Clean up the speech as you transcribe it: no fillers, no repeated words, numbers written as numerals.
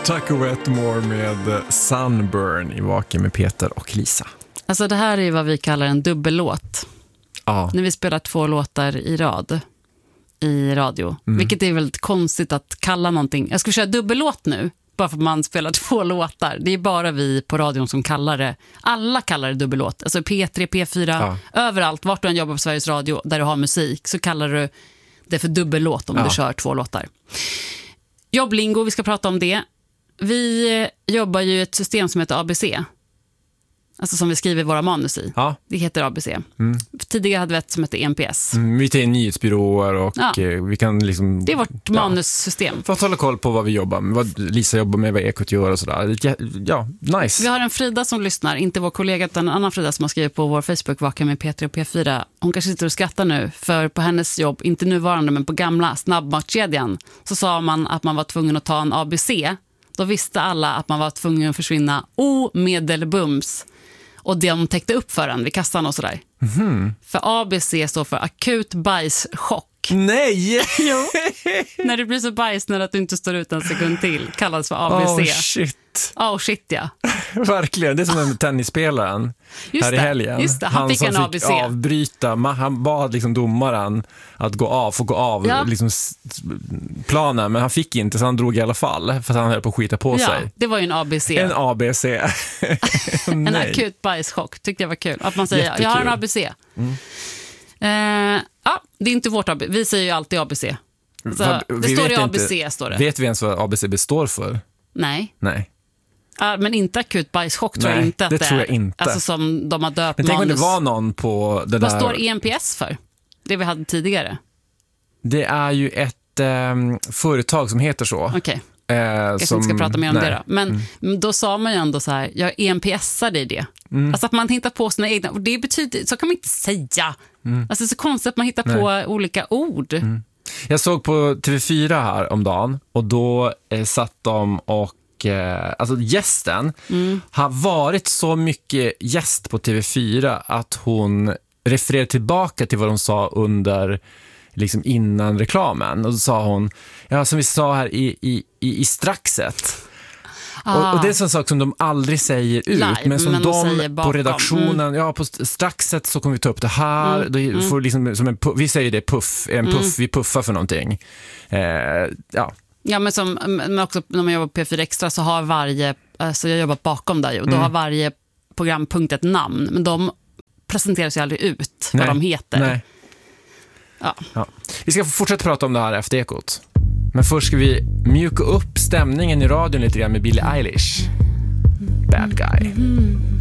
Taco Wetmore med Sunburn i Vaken med Peter och Lisa. Alltså det här är vad vi kallar en dubbellåt. Ja. När vi spelar 2 låtar i rad i radio. Vilket är väldigt konstigt att kalla någonting. Jag ska köra dubbellåt nu, bara för att man spelar 2 låtar. Det är bara vi på radion som kallar det. Alla kallar det dubbellåt. Alltså P3, P4, överallt, vart du än jobbar på Sveriges Radio där du har musik, så kallar du det för dubbellåt om du kör 2 låtar. Jobblingo, vi ska prata om det. Vi jobbar ju i ett system som heter ABC. Alltså som vi skriver våra manus i. Ja. Det heter ABC. Tidigare hade vi ett som heter EMPS. Vi tar in nyhetsbyråer och vi kan liksom... Det är vårt manussystem. För att hålla koll på vad vi jobbar med, vad Lisa jobbar med, vad Ekot gör och sådär. Ja, nice. Vi har en Frida som lyssnar, inte vår kollega utan en annan Frida som har skrivit på vår Facebook, Vaken med P3 och P4. Hon kanske sitter och skrattar nu, för på hennes jobb, inte nuvarande men på gamla snabbmatskedjan, så sa man att man var tvungen att ta en ABC. Då visste alla att man var tvungen att försvinna omedelbums. Och de täckte upp för en vid kassan och sådär. För ABC står för akut bajschock. Nej! Jo. När det blir så bajsnödig att du inte står ut en sekund till kallas för ABC. Oh shit. Oh shit, ja. Verkligen, det är som den tennisspelaren här i helgen. Just det, han fick en ABC. Avbryta, han bad liksom domaren att få gå av liksom planen, men han fick inte, så han drog i alla fall, för han höll på att skita på sig. Det var ju en ABC. En ABC. En akut bajschock, tyckte jag var kul. Att man säger, jättekul. Jag har en ABC. Det är inte vårt ABC. Vi säger ju alltid ABC. Så, det står i ABC, står det. Vet vi ens vad ABC består för? Nej. Men inte akut bajschock tror jag inte att det tror jag är. inte. Alltså som de har döpt men tänk om manus. det var någon på det där... Vad står EMPS för? Det vi hade tidigare. Det är ju ett företag som heter så. Okej. Kanske inte ska prata mer om det då. Men då sa man ju ändå så här, jag EMPSade i det. Alltså att man hittar på sina egna, och det betyder, så kan man inte säga. Alltså så konstigt att man hittar på olika ord. Jag såg på TV4 här om dagen, och då satt de och alltså gästen har varit så mycket gäst på TV4 att hon refererar tillbaka till vad de sa under liksom innan reklamen, och då sa hon, som vi sa här i straxet. Och det är en sån sak som de aldrig säger ut, live, men som men de på redaktionen, på straxet så kommer vi ta upp det här. Då får liksom, som vi säger det puff, vi puffar för någonting. Ja, men också när man jobbar på P4 Extra så har varje, alltså jag har jobbat bakom där, och då har varje programpunkt ett namn, men de presenterar sig aldrig ut vad de heter. Nej. Ja. Vi ska fortsätta prata om det här efter Ekot. Men först ska vi mjuka upp stämningen i radion lite grann med Billie Eilish. Bad Guy.